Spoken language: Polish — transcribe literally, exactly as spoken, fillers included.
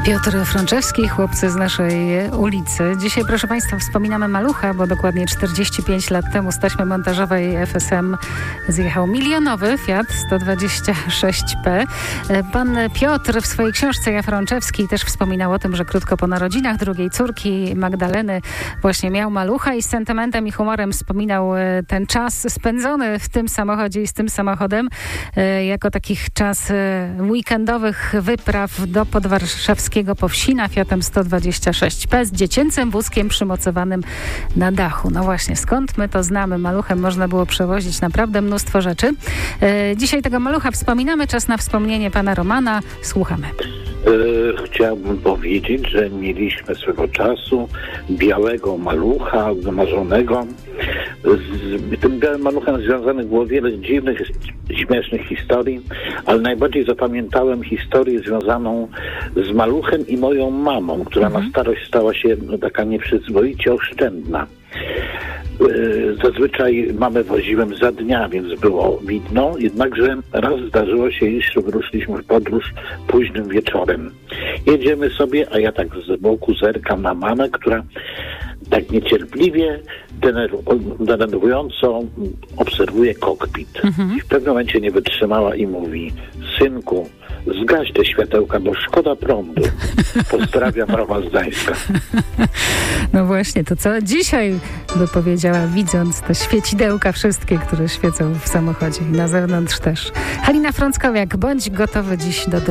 Piotr Frączewski, chłopcy z naszej ulicy. Dzisiaj, proszę Państwa, wspominamy Malucha, bo dokładnie czterdzieści pięć lat temu z taśmy montażowej F S M zjechał milionowy Fiat sto dwadzieścia sześć P. Pan Piotr w swojej książce Ja Frączewski też wspominał o tym, że krótko po narodzinach drugiej córki Magdaleny właśnie miał Malucha i z sentymentem i humorem wspominał ten czas spędzony w tym samochodzie i z tym samochodem jako takich czas weekendowych wypraw do podwarszawskiego Powsina Fiatem sto dwadzieścia sześć P z dziecięcym wózkiem przymocowanym na dachu. No właśnie, skąd my to znamy? Maluchem można było przewozić naprawdę mnóstwo rzeczy. E, dzisiaj tego Malucha wspominamy. Czas na wspomnienie pana Romana. Słuchamy. E, chciałbym powiedzieć, że mieliśmy swego czasu białego malucha, wymarzonego. Z tym białym maluchem związanych było wiele dziwnych, śmiesznych historii, ale najbardziej zapamiętałem historię związaną z maluchem i moją mamą, która mhm. na starość stała się no, taka nieprzyzwoicie oszczędna. Zazwyczaj mamę woziłem za dnia, więc było widno, jednakże raz zdarzyło się, iż wyruszliśmy w podróż późnym wieczorem. Jedziemy sobie, a ja tak z boku zerkam na mamę, która tak niecierpliwie, denerwująco obserwuje kokpit. Mhm. I w pewnym momencie nie wytrzymała i mówi: synku, zgaś te światełka, bo szkoda prądu. Pozdrawiam, Roma z Gdańska. No właśnie, to co dzisiaj by powiedziała, widząc te świecidełka wszystkie, które świecą w samochodzie i na zewnątrz też. Halina Frąckowiak, bądź gotowy dziś do drogi.